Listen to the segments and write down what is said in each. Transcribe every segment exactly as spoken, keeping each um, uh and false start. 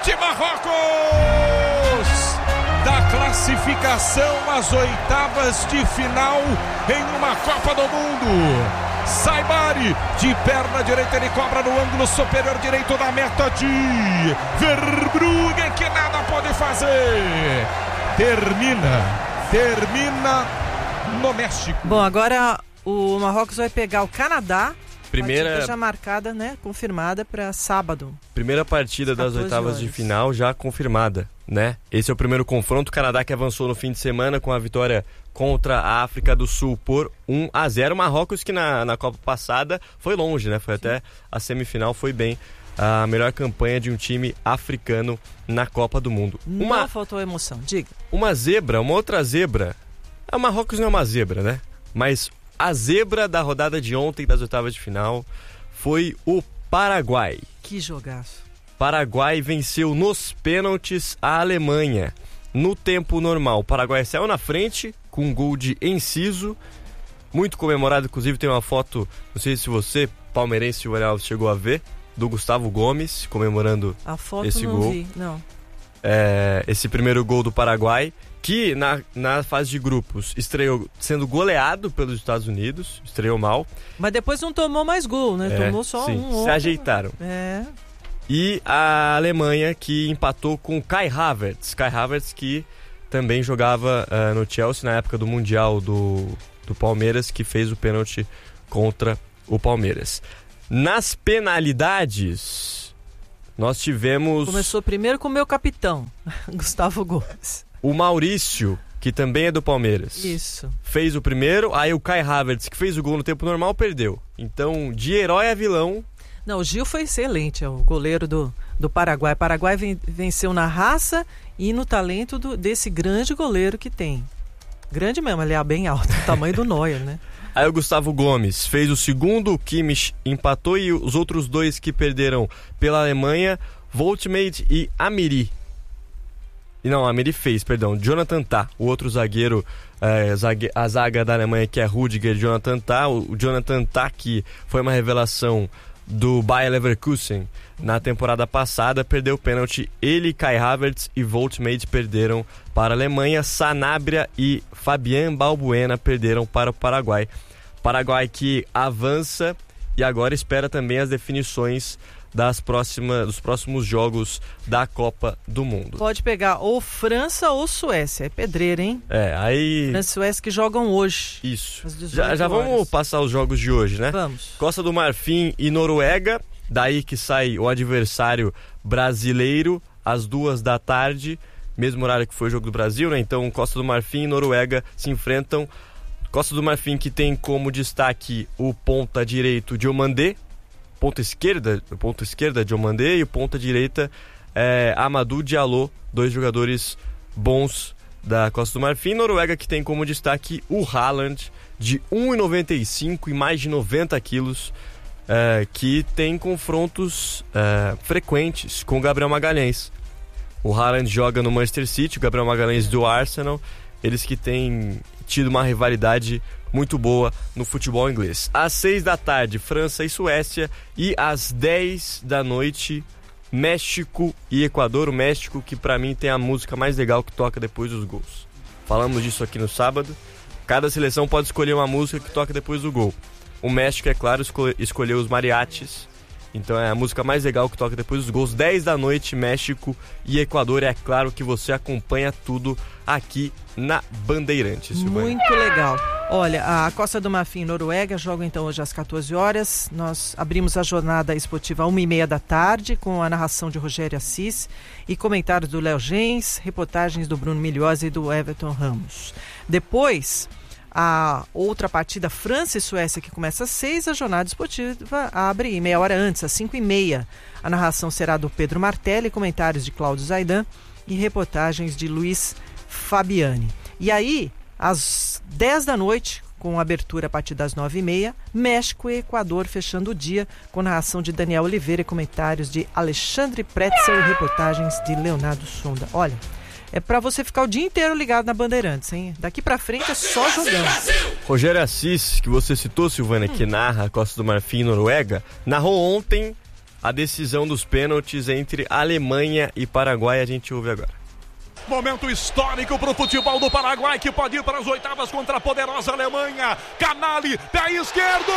de Marrocos, da classificação às oitavas de final em uma Copa do Mundo. Saibari, de perna direita, ele cobra no ângulo superior direito da meta de Verbruggen, que nada pode fazer. Termina, termina no México. Bom, agora o Marrocos vai pegar o Canadá. Primeira já marcada, né? Confirmada para sábado. Primeira partida das oitavas de final já confirmada, né? Esse é o primeiro confronto. O Canadá que avançou no fim de semana com a vitória contra a África do Sul por um a zero. Marrocos que na, na Copa passada foi longe, né? Foi até a semifinal, foi bem. A melhor campanha de um time africano na Copa do Mundo. Não uma, faltou emoção, diga. Uma zebra, uma outra zebra. A Marrocos não é uma zebra, né? Mas a zebra da rodada de ontem das oitavas de final foi o Paraguai. Que jogaço. Paraguai venceu nos pênaltis a Alemanha. No tempo normal, o Paraguai saiu na frente com um gol de Enciso, muito comemorado, inclusive tem uma foto, não sei se você, palmeirense, chegou a ver, do Gustavo Gomes comemorando a foto esse não gol. Vi, não. É, esse primeiro gol do Paraguai, que na, na fase de grupos estreou sendo goleado pelos Estados Unidos, estreou mal. Mas depois não tomou mais gol, né? É, tomou só sim, um. Se outro. ajeitaram. É. E a Alemanha que empatou com Kai Havertz. Kai Havertz que também jogava uh, no Chelsea na época do Mundial do, do Palmeiras, que fez o pênalti contra o Palmeiras. Nas penalidades, nós tivemos... Começou primeiro com o meu capitão, Gustavo Gomes. O Maurício, que também é do Palmeiras. Isso. Fez o primeiro, aí o Kai Havertz, que fez o gol no tempo normal, perdeu. Então, de herói a vilão... Não, o Gil foi excelente, é o goleiro do, do Paraguai. O Paraguai ven, venceu na raça e no talento do, desse grande goleiro que tem. Grande mesmo, ele é bem alto, o tamanho do Neuer, né? Aí o Gustavo Gomes fez o segundo, o Kimmich empatou e os outros dois que perderam pela Alemanha, Voltmade e Amiri. E não, Amiri fez, perdão, Jonathan Tah, o outro zagueiro, é, zague, a zaga da Alemanha que é Rudiger, Jonathan Tah. O, o Jonathan Tah, que foi uma revelação do Bayer Leverkusen na temporada passada, perdeu o pênalti. Ele, Kai Havertz e Voltmade perderam para a Alemanha. Sanabria e Fabien Balbuena perderam para o Paraguai. Paraguai que avança e agora espera também as definições das próximas, dos próximos jogos da Copa do Mundo. Pode pegar ou França ou Suécia, é pedreira, hein? É, aí... França e Suécia que jogam hoje. Isso. Já, já vamos passar os jogos de hoje, né? Vamos. Costa do Marfim e Noruega, daí que sai o adversário brasileiro às duas da tarde, mesmo horário que foi o jogo do Brasil, né? Então Costa do Marfim e Noruega se enfrentam. Costa do Marfim que tem como destaque o ponta direito Diomandé, ponta esquerda, ponta esquerda Diomandé e o ponta direita é, Amadou Diallo, dois jogadores bons da Costa do Marfim. Noruega que tem como destaque o Haaland, de um e noventa e cinco e mais de noventa quilos, é, que tem confrontos é, frequentes com o Gabriel Magalhães. O Haaland joga no Manchester City, o Gabriel Magalhães do Arsenal, eles que têm tido uma rivalidade muito boa no futebol inglês. Às seis da tarde, França e Suécia, e às dez da noite, México e Equador. O México que pra mim tem a música mais legal que toca depois dos gols. Falamos disso aqui no sábado. Cada seleção pode escolher uma música que toca depois do gol. O México, é claro, escolhe, escolheu os mariachis. Então é a música mais legal que toca depois dos gols. dez da noite, México e Equador. É claro que você acompanha tudo aqui na Bandeirantes. Muito legal. Olha, a Costa do Marfim e Noruega jogam então hoje às quatorze horas. Nós abrimos a jornada esportiva às uma e meia da tarde com a narração de Rogério Assis e comentários do Léo Gens, reportagens do Bruno Milhosa e do Everton Ramos. Depois, a outra partida, França e Suécia, que começa às seis, a jornada esportiva abre meia hora antes, às cinco e meia. A narração será do Pedro Martelli, comentários de Cláudio Zaidan e reportagens de Luiz Fabiani. E aí, às dez da noite, com abertura a partir das nove e meia, México e Equador fechando o dia, com narração de Daniel Oliveira e comentários de Alexandre Pretzel e reportagens de Leonardo Sonda. Olha, é pra você ficar o dia inteiro ligado na Bandeirantes, hein? Daqui pra frente é só jogando. Rogério Assis, que você citou, Silvana, hum. que narra a Costa do Marfim e Noruega, narrou ontem a decisão dos pênaltis entre Alemanha e Paraguai. A gente ouve agora. Momento histórico para o futebol do Paraguai, que pode ir para as oitavas contra a poderosa Alemanha. Canali, pé esquerdo.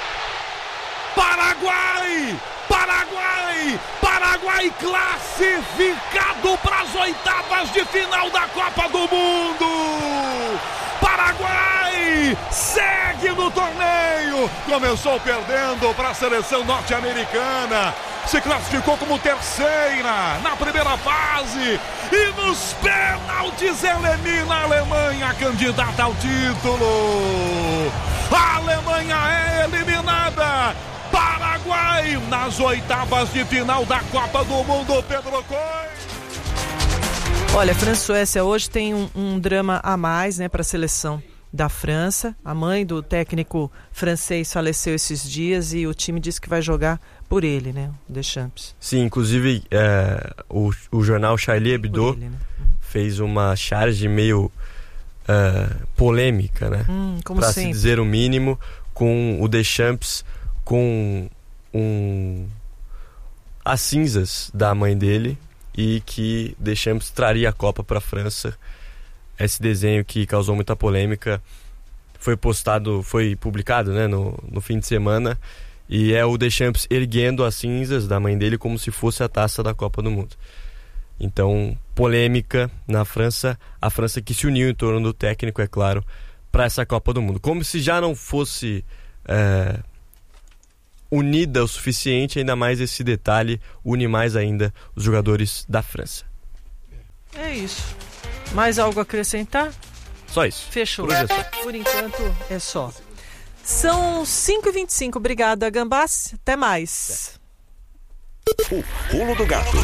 Paraguai! Paraguai! Paraguai classificado para as oitavas de final da Copa do Mundo! Paraguai segue no torneio. Começou perdendo para a seleção norte-americana. Se classificou como terceira na primeira fase. E nos pênaltis elimina a Alemanha, candidata ao título. A Alemanha é eliminada. Paraguai nas oitavas de final da Copa do Mundo, Pedro Coelho. Olha, França-Suécia hoje tem um, um drama a mais, né, para a seleção da França. A mãe do técnico francês faleceu esses dias e o time disse que vai jogar por ele, né, Deschamps. Sim, inclusive é, o, o jornal Charlie Hebdo ele, né? fez uma charge meio é, polêmica, né, hum, para se dizer o mínimo, com o Deschamps com um, as cinzas da mãe dele, e que Deschamps traria a Copa para a França. Esse desenho que causou muita polêmica foi postado, foi publicado, né, no, no fim de semana, e é o Deschamps erguendo as cinzas da mãe dele como se fosse a taça da Copa do Mundo. Então, polêmica na França, a França que se uniu em torno do técnico, é claro, para essa Copa do Mundo. Como se já não fosse é, unida o suficiente, ainda mais esse detalhe une mais ainda os jogadores da França. É isso. Mais algo a acrescentar? Só isso. Fechou. Por, Por enquanto é só. São cinco e vinte e cinco. Obrigada, Gambassi. Até mais. O Pulo do Gato.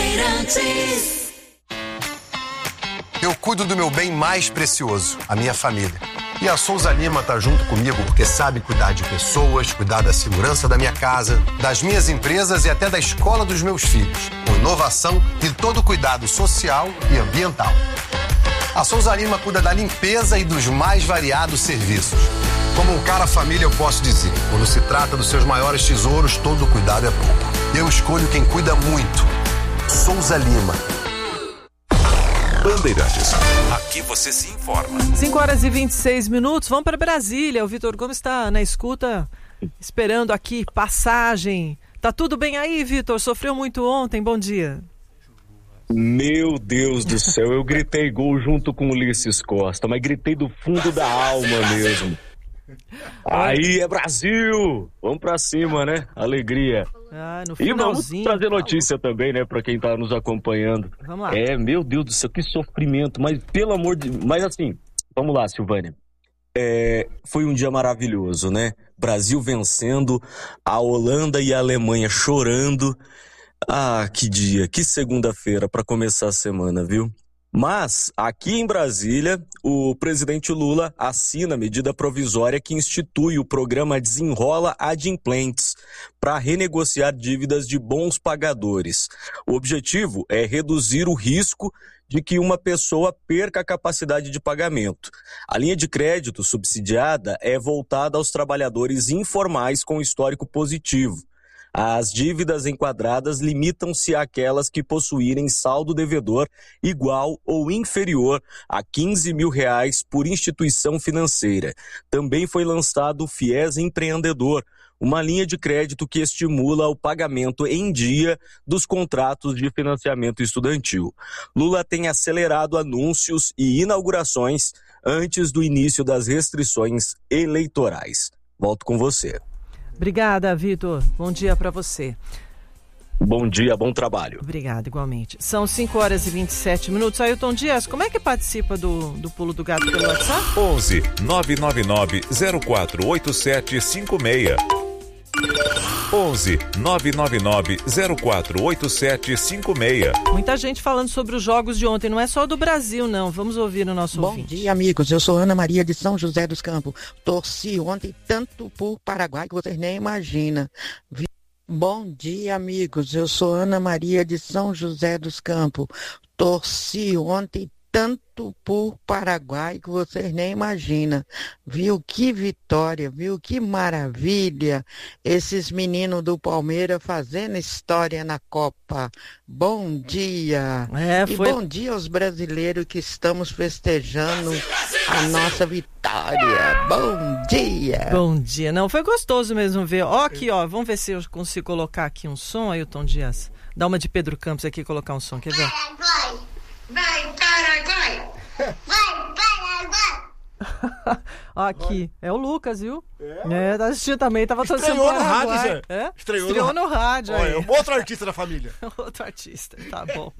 Eu cuido do meu bem mais precioso, a minha família. E a Souza Lima tá junto comigo porque sabe cuidar de pessoas, cuidar da segurança da minha casa, das minhas empresas e até da escola dos meus filhos, com inovação e todo cuidado social e ambiental. A Souza Lima cuida da limpeza e dos mais variados serviços. Como um cara família, eu posso dizer, quando se trata dos seus maiores tesouros, todo cuidado é pouco. Eu escolho quem cuida muito. Souza Lima. Bandeirantes. Aqui você se informa. cinco horas e vinte e seis minutos. Vamos para Brasília. O Vitor Gomes está na escuta, esperando aqui passagem. Tá tudo bem aí, Vitor? Sofreu muito ontem. Bom dia. Meu Deus do céu, eu gritei gol junto com o Ulisses Costa, mas gritei do fundo da alma mesmo. Aí é Brasil! Vamos pra cima, né? Alegria. Ah, no e vamos trazer notícia também, né, pra quem tá nos acompanhando. Vamos lá. É, meu Deus do céu, que sofrimento, mas pelo amor de... Mas assim, vamos lá, Silvânia. É, foi um dia maravilhoso, né? Brasil vencendo, a Holanda e a Alemanha chorando. Ah, que dia, que segunda-feira para começar a semana, viu? Mas, aqui em Brasília, o presidente Lula assina a medida provisória que institui o programa Desenrola Adimplentes para renegociar dívidas de bons pagadores. O objetivo é reduzir o risco de que uma pessoa perca a capacidade de pagamento. A linha de crédito subsidiada é voltada aos trabalhadores informais com histórico positivo. As dívidas enquadradas limitam-se àquelas que possuírem saldo devedor igual ou inferior a quinze mil reais por instituição financeira. Também foi lançado o FIES Empreendedor, uma linha de crédito que estimula o pagamento em dia dos contratos de financiamento estudantil. Lula tem acelerado anúncios e inaugurações antes do início das restrições eleitorais. Volto com você. Obrigada, Vitor. Bom dia para você. Bom dia, bom trabalho. Obrigada, igualmente. São cinco horas e vinte e sete minutos. Ailton Dias, como é que participa do, do Pulo do Gato pelo WhatsApp? onze nove nove nove zero quatro oito sete cinco seis. onze nove nove nove zero quatro oito sete cinco seis. Muita gente falando sobre os jogos de ontem, não é só do Brasil, não. Vamos ouvir o nosso Bom ouvinte. dia, amigos. Eu sou Ana Maria de São José dos Campos. Torci ontem tanto por Paraguai que vocês nem imaginam. Vi... Bom dia, amigos. Eu sou Ana Maria de São José dos Campos. Torci ontem tanto por Paraguai que vocês nem imaginam. Viu que vitória, viu que maravilha esses meninos do Palmeiras fazendo história na Copa. Bom dia. É, foi... E bom dia aos brasileiros que estamos festejando a nossa vitória. Bom dia. Bom dia. Não, foi gostoso mesmo ver. Ó aqui, ó, vamos ver se eu consigo colocar aqui um som, Ailton Dias. Dá uma de Pedro Campos aqui, colocar um som, quer ver? Paraguai! Vai, Paraguai! Vai, Paraguai! Ó, aqui, é o Lucas, viu? É, é tá assistindo também, tava torcendo Estreou pro no rádio, Paraguai. Zé. É? Estreou, Estreou no, no rádio. Olha, aí. um outro artista da família. Outro artista, tá bom.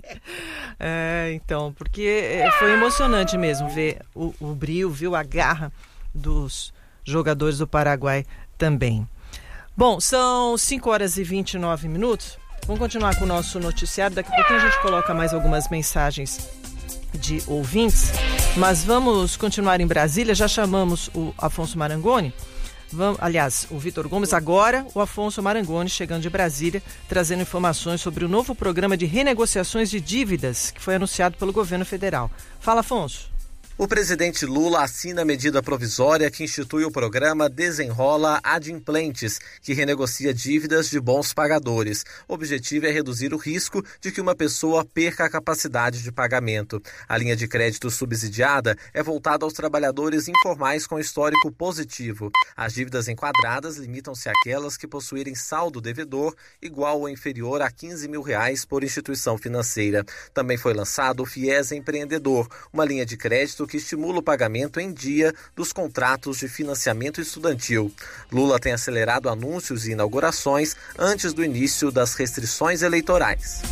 É, então, porque foi emocionante mesmo ver o, o brio, viu, a garra dos jogadores do Paraguai também. Bom, são cinco horas e vinte e nove minutos. Vamos continuar com o nosso noticiário. Daqui a pouquinho a gente coloca mais algumas mensagens de ouvintes. Mas vamos continuar em Brasília. Já chamamos o Afonso Marangoni. Vamos, aliás, o Vitor Gomes. Agora o Afonso Marangoni chegando de Brasília, trazendo informações sobre o novo programa de renegociações de dívidas que foi anunciado pelo governo federal. Fala, Afonso. O presidente Lula assina a medida provisória que institui o programa Desenrola Adimplentes, que renegocia dívidas de bons pagadores. O objetivo é reduzir o risco de que uma pessoa perca a capacidade de pagamento. A linha de crédito subsidiada é voltada aos trabalhadores informais com histórico positivo. As dívidas enquadradas limitam-se àquelas que possuírem saldo devedor igual ou inferior a quinze mil reais por instituição financeira. Também foi lançado o FIES Empreendedor, uma linha de crédito que estimula o pagamento em dia dos contratos de financiamento estudantil. Lula tem acelerado anúncios e inaugurações antes do início das restrições eleitorais.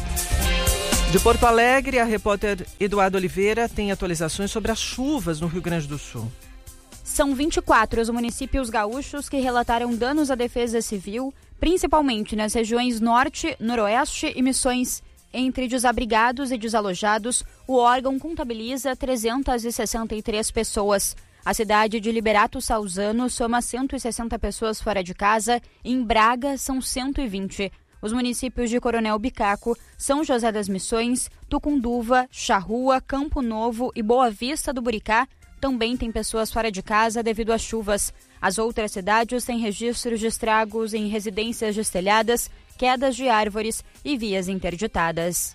De Porto Alegre, a repórter Eduardo Oliveira tem atualizações sobre as chuvas no Rio Grande do Sul. São vinte e quatro os municípios gaúchos que relataram danos à defesa civil, principalmente nas regiões Norte, Noroeste e Missões. Entre desabrigados e desalojados, o órgão contabiliza trezentas e sessenta e três pessoas. A cidade de Liberato Salzano soma cento e sessenta pessoas fora de casa, e em Braga são cento e vinte. Os municípios de Coronel Bicaco, São José das Missões, Tucunduva, Charrua, Campo Novo e Boa Vista do Buricá também têm pessoas fora de casa devido às chuvas. As outras cidades têm registros de estragos em residências destelhadas, quedas de árvores e vias interditadas.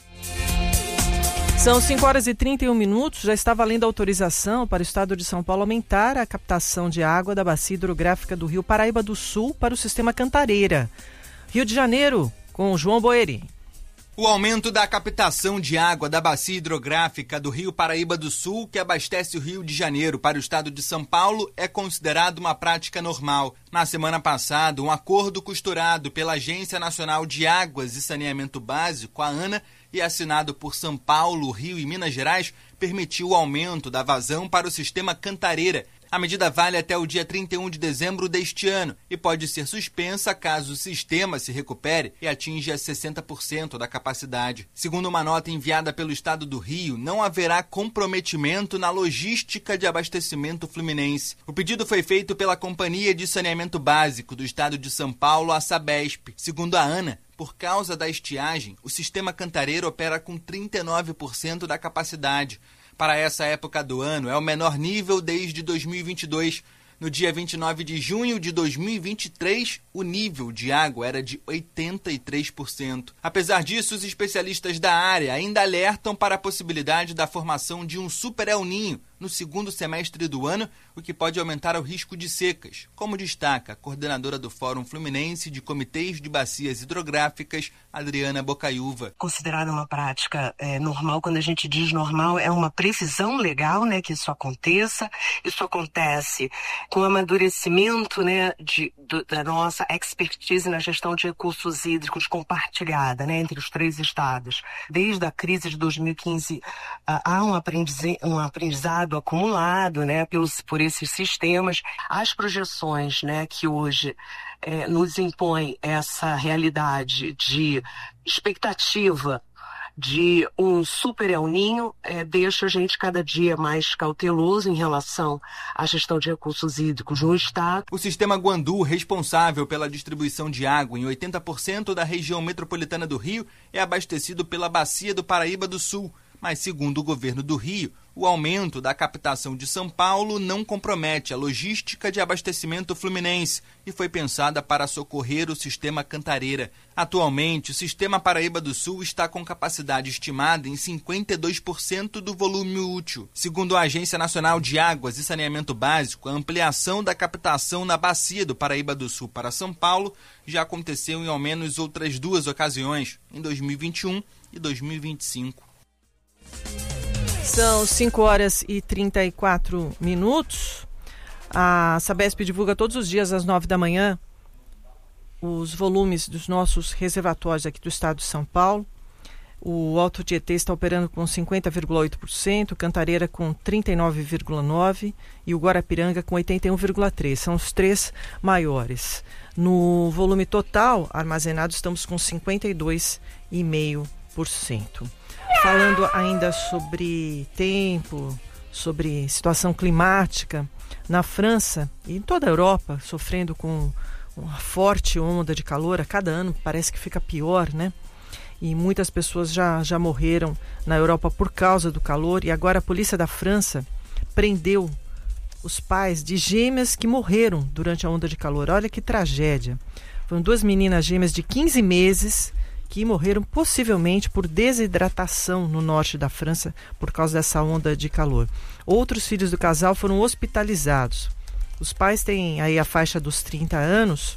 São cinco horas e trinta e um minutos. Já está valendo autorização para o estado de São Paulo aumentar a captação de água da bacia hidrográfica do Rio Paraíba do Sul para o sistema Cantareira. Rio de Janeiro, com João Boeri. O aumento da captação de água da bacia hidrográfica do Rio Paraíba do Sul, que abastece o Rio de Janeiro para o estado de São Paulo, é considerado uma prática normal. Na semana passada, um acordo costurado pela Agência Nacional de Águas e Saneamento Básico, a ANA, e assinado por São Paulo, Rio e Minas Gerais, permitiu o aumento da vazão para o sistema Cantareira. A medida vale até o dia trinta e um de dezembro deste ano e pode ser suspensa caso o sistema se recupere e atinja sessenta por cento da capacidade. Segundo uma nota enviada pelo Estado do Rio, não haverá comprometimento na logística de abastecimento fluminense. O pedido foi feito pela Companhia de Saneamento Básico do Estado de São Paulo, a Sabesp. Segundo a ANA, por causa da estiagem, o sistema Cantareira opera com trinta e nove por cento da capacidade. Para essa época do ano, é o menor nível desde dois mil e vinte e dois. No dia vinte e nove de junho de dois mil e vinte e três, o nível de água era de oitenta e três por cento. Apesar disso, os especialistas da área ainda alertam para a possibilidade da formação de um super El Niño no segundo semestre do ano, o que pode aumentar o risco de secas, como destaca a coordenadora do Fórum Fluminense de Comitês de Bacias Hidrográficas, Adriana Bocaiúva. Considerada uma prática é, normal, quando a gente diz normal, é uma previsão legal, né, que isso aconteça. Isso acontece com o amadurecimento, né, de, do, da nossa expertise na gestão de recursos hídricos compartilhada, né, entre os três estados. Desde a crise de dois mil e quinze, uh, há um, aprendiz, um aprendizado acumulado, né, pelos, por esses sistemas. As projeções, né, que hoje é, nos impõem essa realidade de expectativa de um super El Niño, é, deixa a gente cada dia mais cauteloso em relação à gestão de recursos hídricos no estado. O sistema Guandu, responsável pela distribuição de água em oitenta por cento da região metropolitana do Rio, é abastecido pela Bacia do Paraíba do Sul. Mas, segundo o governo do Rio, o aumento da captação de São Paulo não compromete a logística de abastecimento fluminense e foi pensada para socorrer o sistema Cantareira. Atualmente, o sistema Paraíba do Sul está com capacidade estimada em cinquenta e dois por cento do volume útil. Segundo a Agência Nacional de Águas e Saneamento Básico, a ampliação da captação na bacia do Paraíba do Sul para São Paulo já aconteceu em ao menos outras duas ocasiões, em dois mil e vinte e um e dois mil e vinte e cinco. São cinco horas e trinta e quatro minutos. A Sabesp divulga todos os dias às nove da manhã os volumes dos nossos reservatórios aqui do estado de São Paulo. O Alto Tietê está operando com cinquenta vírgula oito por cento, Cantareira com trinta e nove vírgula nove por cento e o Guarapiranga com oitenta e um vírgula três por cento. São os três maiores. No volume total armazenado estamos com cinquenta e dois vírgula cinco por cento. Falando ainda sobre tempo, sobre situação climática, na França e em toda a Europa, sofrendo com uma forte onda de calor, a cada ano parece que fica pior, né? E muitas pessoas já, já morreram na Europa por causa do calor, e agora a polícia da França prendeu os pais de gêmeas que morreram durante a onda de calor. Olha que tragédia. Foram duas meninas gêmeas de quinze meses que morreram possivelmente por desidratação no norte da França por causa dessa onda de calor. Outros filhos do casal foram hospitalizados. Os pais têm aí a faixa dos trinta anos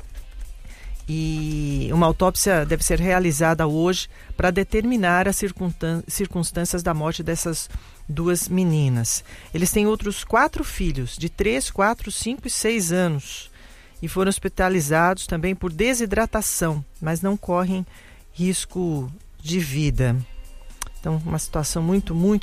e uma autópsia deve ser realizada hoje para determinar as circunstâncias da morte dessas duas meninas. Eles têm outros quatro filhos de três, quatro, cinco e seis anos e foram hospitalizados também por desidratação, mas não correm risco de vida. Então, uma situação muito, muito